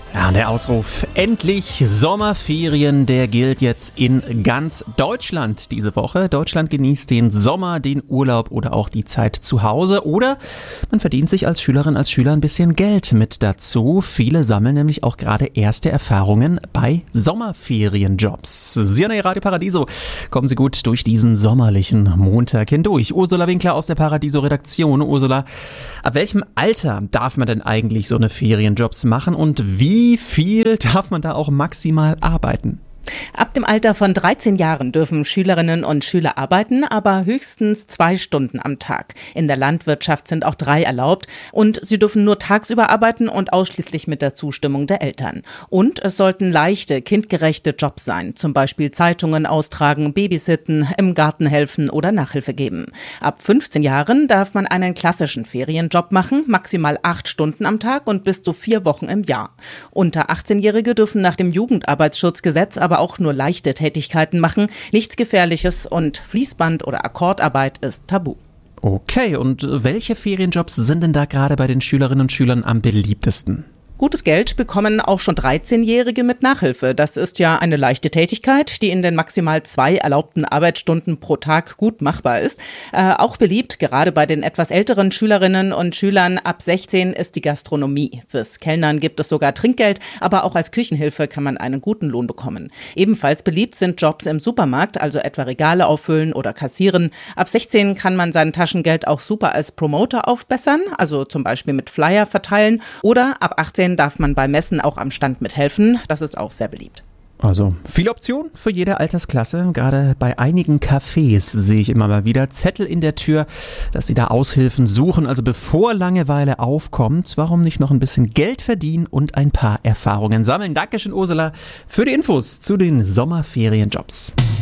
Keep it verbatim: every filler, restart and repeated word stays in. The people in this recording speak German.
Ja, der Ausruf endlich Sommerferien, der gilt jetzt in ganz Deutschland diese Woche. Deutschland genießt den Sommer, den Urlaub oder auch die Zeit zu Hause. Oder man verdient sich als Schülerin, als Schüler ein bisschen Geld mit dazu. Viele sammeln nämlich auch gerade erste Erfahrungen bei Sommerferienjobs. Sie an der Radio Paradiso. Kommen Sie gut durch diesen sommerlichen Montag hindurch. Ursula Winkler aus der Paradiso-Redaktion. Ursula, ab welchem Alter darf man denn eigentlich so eine Ferienjobs machen und wie Wie viel darf man da auch maximal arbeiten? Ab dem Alter von dreizehn Jahren dürfen Schülerinnen und Schüler arbeiten, aber höchstens zwei Stunden am Tag. In der Landwirtschaft sind auch drei erlaubt und sie dürfen nur tagsüber arbeiten und ausschließlich mit der Zustimmung der Eltern. Und es sollten leichte, kindgerechte Jobs sein, zum Beispiel Zeitungen austragen, babysitten, im Garten helfen oder Nachhilfe geben. Ab fünfzehn Jahren darf man einen klassischen Ferienjob machen, maximal acht Stunden am Tag und bis zu vier Wochen im Jahr. Unter achtzehnjährige dürfen nach dem Jugendarbeitsschutzgesetz aber auch nur leichte Tätigkeiten machen, nichts Gefährliches und Fließband- oder Akkordarbeit ist tabu. Okay, und welche Ferienjobs sind denn da gerade bei den Schülerinnen und Schülern am beliebtesten? Gutes Geld bekommen auch schon dreizehnjährige mit Nachhilfe. Das ist ja eine leichte Tätigkeit, die in den maximal zwei erlaubten Arbeitsstunden pro Tag gut machbar ist. Äh, auch beliebt, gerade bei den etwas älteren Schülerinnen und Schülern ab sechzehn, ist die Gastronomie. Fürs Kellnern gibt es sogar Trinkgeld, aber auch als Küchenhilfe kann man einen guten Lohn bekommen. Ebenfalls beliebt sind Jobs im Supermarkt, also etwa Regale auffüllen oder kassieren. Ab sechzehn kann man sein Taschengeld auch super als Promoter aufbessern, also zum Beispiel mit Flyer verteilen, oder ab achtzehn darf man bei Messen auch am Stand mithelfen. Das ist auch sehr beliebt. Also viele Optionen für jede Altersklasse. Gerade bei einigen Cafés sehe ich immer mal wieder Zettel in der Tür, dass sie da Aushilfen suchen. Also bevor Langeweile aufkommt, warum nicht noch ein bisschen Geld verdienen und ein paar Erfahrungen sammeln. Dankeschön, Ursula, für die Infos zu den Sommerferienjobs.